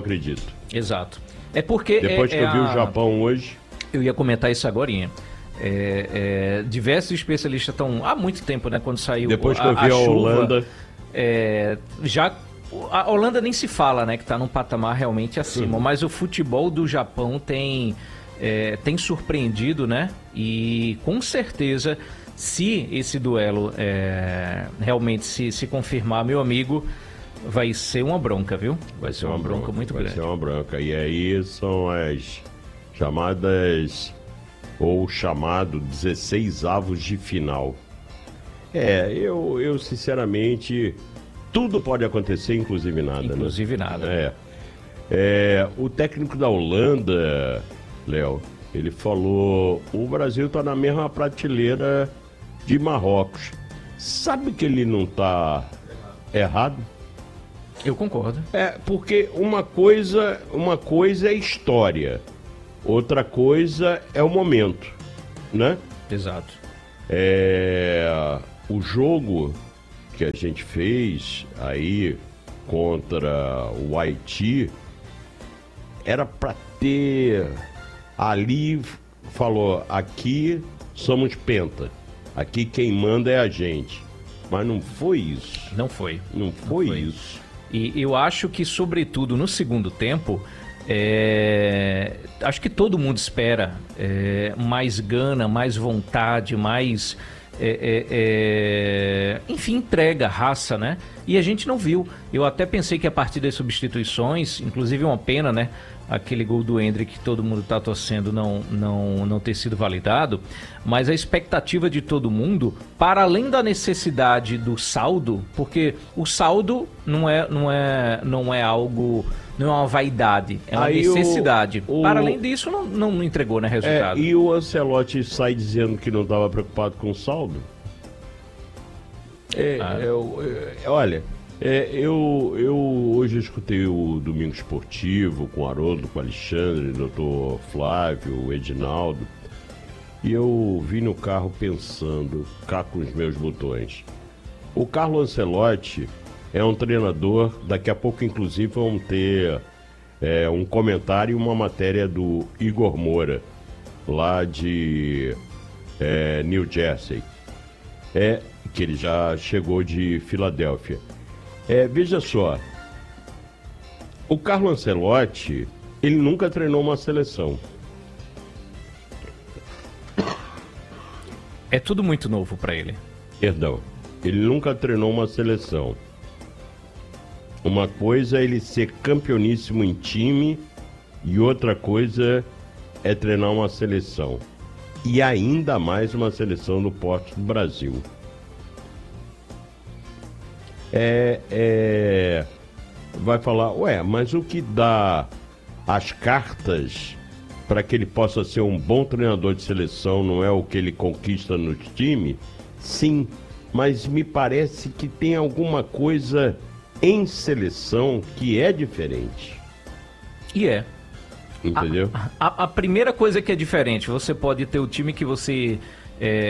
acredito. Exato. É porque... Depois que eu vi o Japão hoje... Eu ia comentar isso agorinha. Diversos especialistas estão há muito tempo, né? Quando saiu depois que eu vi a chuva, Holanda... A Holanda nem se fala, né? Que está num patamar realmente acima. Mas o futebol do Japão tem surpreendido, né? E com certeza, se esse duelo realmente se confirmar, meu amigo, vai ser uma bronca, viu? Vai ser uma bronca muito grande. Vai ser uma bronca. E aí são as chamadas, ou chamado 16 avos de final. Eu sinceramente, tudo pode acontecer, inclusive nada. Inclusive nada. O técnico da Holanda, Léo, ele falou, o Brasil está na mesma prateleira de Marrocos. Sabe que ele não está errado? Eu concordo. Porque uma coisa é história, outra coisa é o momento, né? Exato. O jogo que a gente fez aí contra o Haiti era para ter ali, falou, aqui somos penta, aqui quem manda é a gente, mas não foi isso. Não foi isso. E eu acho que, sobretudo no segundo tempo, acho que todo mundo espera mais gana, mais vontade, mais enfim, entrega, raça, né? E a gente não viu. Eu até pensei que a partir das substituições, inclusive uma pena, né? Aquele gol do Endrick que todo mundo está torcendo não ter sido validado, mas a expectativa de todo mundo, para além da necessidade do saldo, porque o saldo não é algo, não é uma vaidade, é uma necessidade. Para além disso, não entregou, né, resultado. E o Ancelotti sai dizendo que não estava preocupado com o saldo? Olha... Eu hoje escutei o Domingo Esportivo com o Haroldo, com o Alexandre, doutor Flávio, o Edinaldo, e eu vim no carro pensando, cá com os meus botões. O Carlo Ancelotti é um treinador, daqui a pouco inclusive vamos ter um comentário e uma matéria do Igor Moura, lá de New Jersey, que ele já chegou de Filadélfia. Veja só, o Carlo Ancelotti, ele nunca treinou uma seleção. É tudo muito novo para ele. Perdão, ele nunca treinou uma seleção. Uma coisa é ele ser campeoníssimo em time e outra coisa é treinar uma seleção. E ainda mais uma seleção do porte do Brasil. Vai falar, mas o que dá as cartas para que ele possa ser um bom treinador de seleção não é o que ele conquista no time? Sim, mas me parece que tem alguma coisa em seleção que é diferente. E entendeu? A primeira coisa que é diferente, você pode ter o time que você